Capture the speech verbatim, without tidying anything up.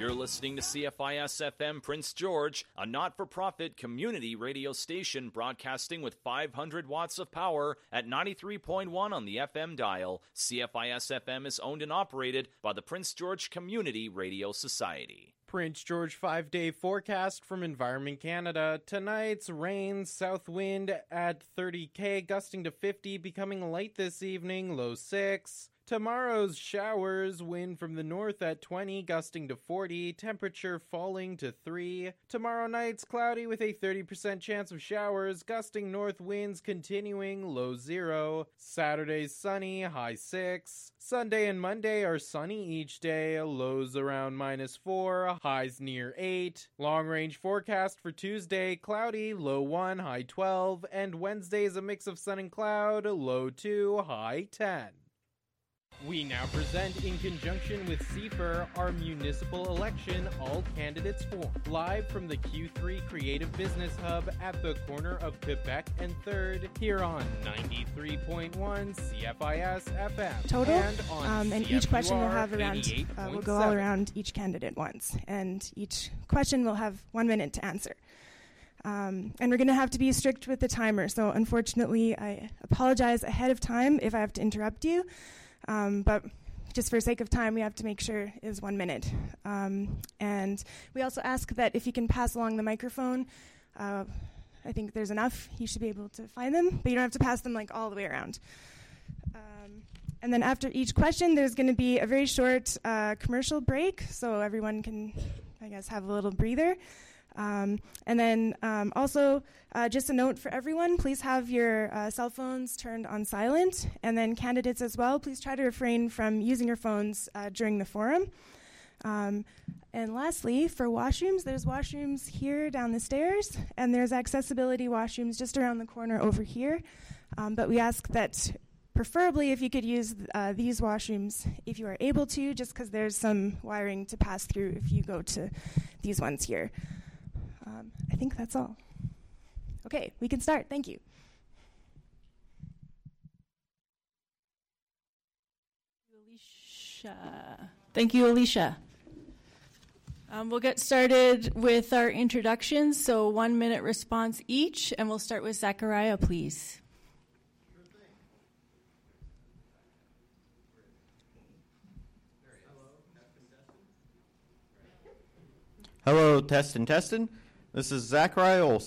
You're listening to C F I S F M Prince George, a not-for-profit community radio station broadcasting with five hundred watts of power at ninety-three point one on the F M dial. C F I S F M is owned and operated by the Prince George Community Radio Society. Prince George five-day forecast from Environment Canada. Tonight's rain, south wind at thirty K, gusting to fifty, becoming light this evening, low six. Tomorrow's showers, wind from the north at twenty, gusting to forty, temperature falling to three. Tomorrow night's cloudy with a thirty percent chance of showers, gusting north winds continuing, low zero. Saturday's sunny, high six. Sunday and Monday are sunny each day, lows around minus four, highs near eight. Long range forecast for Tuesday, cloudy, low one, high twelve, and Wednesday is a mix of sun and cloud, low two, high ten. We now present, in conjunction with C F E R, our municipal election All Candidates Forum, live from the Q three Creative Business Hub at the corner of Quebec and third, here on ninety-three point one C F I S F M. Total, and, on um, and each question will have around, uh, will go all around each candidate once, and each question will have one minute to answer. Um, and we're going to have to be strict with the timer, so unfortunately I apologize ahead of time if I have to interrupt you. Um, but just for sake of time, we have to make sure it is one minute. Um, and we also ask that if you can pass along the microphone, uh, I think there's enough. You should be able to find them, but you don't have to pass them like all the way around. Um, and then after each question, there's going to be a very short uh, commercial break, so everyone can, I guess, have a little breather. Um, and then um, also, uh, just a note for everyone, please have your uh, cell phones turned on silent. And then candidates as well, please try to refrain from using your phones uh, during the forum. Um, and lastly, for washrooms, there's washrooms here down the stairs, and there's accessibility washrooms just around the corner over here. Um, but we ask that preferably if you could use uh, these washrooms if you are able to, just because there's some wiring to pass through if you go to these ones here. Um, I think that's all. Okay, we can start. Thank you. Alicia. Thank you, Alicia. Um, we'll get started with our introductions, so one minute response each, and we'll start with Zachariah, please. Hello, testin', testin'. This is Zachariah Olson.